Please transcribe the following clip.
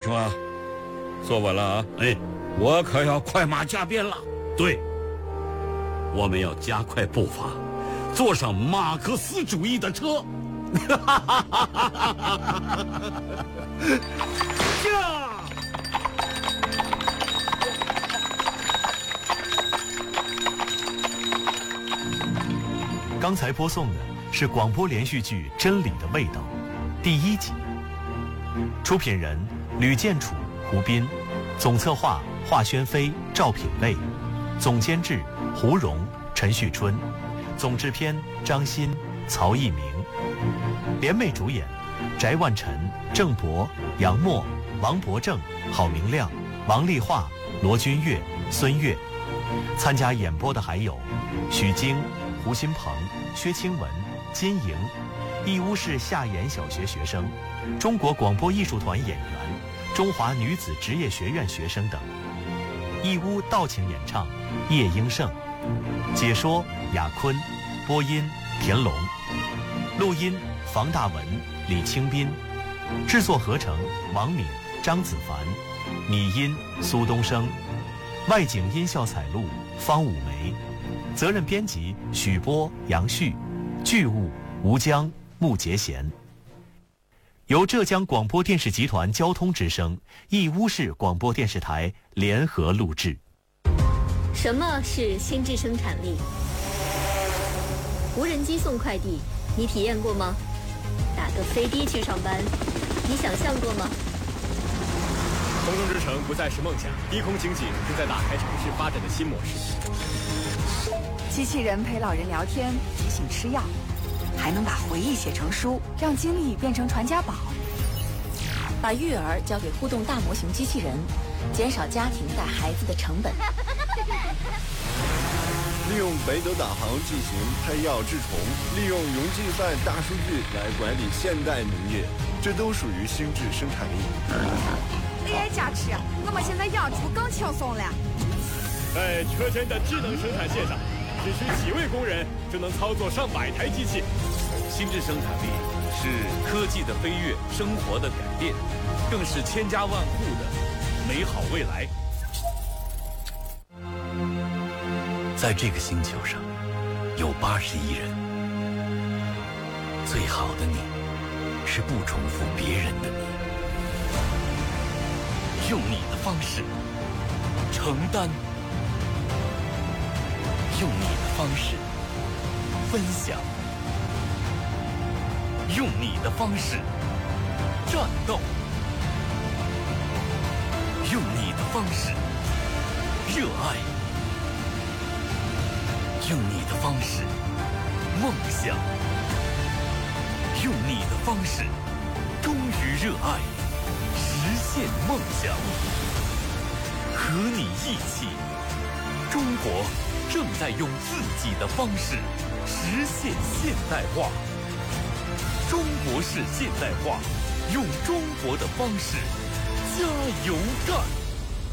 兄啊，坐稳了啊！ 哎， 我可要快马加鞭了。 对，我们要加快步伐，坐上马克思主义的车。 刚才播送的是广播连续剧《真理的味道》第1集，出品人吕建楚、胡斌，总策划华轩飞、赵品卫，总监制胡荣、陈旭春，总制片张欣、曹一鸣，联袂主演翟万晨、郑博、杨默、王伯正、郝明亮、王丽华、罗君越、孙越。参加演播的还有许晶、胡新鹏、薛清文、金莹，义乌市下沿小学学生，中国广播艺术团演员，中华女子职业学院学生等。义乌道情演唱叶英胜，解说雅坤，播音田龙，录音房大文、李清斌，制作合成王敏、张子凡，拟音苏东升，外景音效采录方武梅，责任编辑许波、杨旭，剧务吴江、穆杰贤。由浙江广播电视集团交通之声、义乌市广播电视台联合录制。 什么是心智生产力？无人机送快递，你体验过吗？打个飞的去上班，你想象过吗？ 空中之城不再是梦想，低空经济正在打开城市发展的新模式。 机器人陪老人聊天，提醒吃药，还能把回忆写成书，让经历变成传家宝。 把育儿交给互动大模型机器人，减少家庭带孩子的成本。 利用北斗导航进行配药治虫，利用云计算大数据来管理现代农业，这都属于心智生产力。 哎，佳琪，我们现在养猪更轻松了。 在车间的智能生产线上，只需几位工人就能操作上百台机器。 心智生产力是科技的飞跃，生活的改变，更是千家万户的美好未来。 在这个星球上，有80亿人。最好的你，是不重复别人的你。 用你的方式承担，用你的方式分享，用你的方式战斗，用你的方式热爱，用你的方式梦想，用你的方式忠于热爱，实现梦想。和你一起，中国正在用自己的方式实现现代化。中国式现代化，用中国的方式加油干。